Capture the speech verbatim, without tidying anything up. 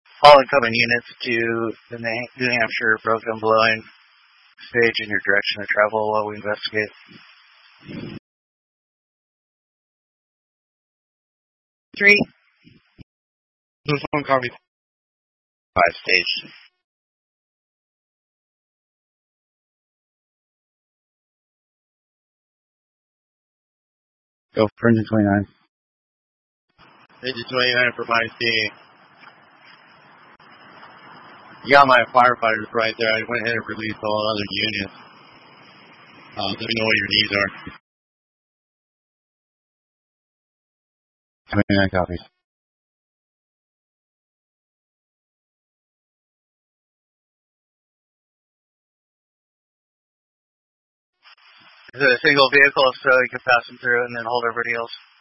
All incoming units to the New Hampshire broken blowing stage in your direction of travel while we investigate. Three. This one copy. Five stage. Go for engine twenty-nine. Engine twenty-nine for my team. You got my firefighters right there. I went ahead and released all other units. Uh, let me know what your needs are. twenty-nine copies. Is it a single vehicle so you can pass them through and then hold everybody else?